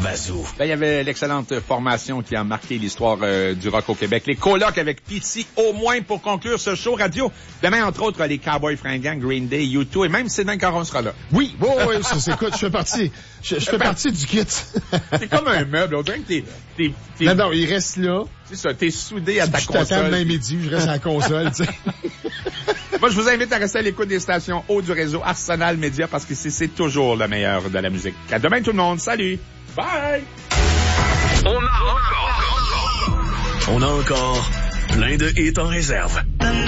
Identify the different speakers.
Speaker 1: Bazou.
Speaker 2: Là, il y avait l'excellente formation qui a marqué l'histoire du rock au Québec. Les colocs avec P.T. au moins pour conclure ce show radio. Demain, entre autres, les Cowboys Fringants, Green Day, U2 et même Sylvain Caron sera là.
Speaker 3: Oui, écoute, je fais partie. Je fais partie du kit.
Speaker 2: C'est comme un meuble. On dirait que t'es...
Speaker 3: Non, il reste là.
Speaker 2: C'est ça, t'es soudé à ta console.
Speaker 3: Je t'attends demain midi, je reste à la console, tu sais.
Speaker 2: Moi, je vous invite à rester à l'écoute des stations haut du réseau Arsenal Média parce que c'est toujours le meilleur de la musique. À demain tout le monde. Salut. Bye.
Speaker 1: On a encore plein de hits en réserve.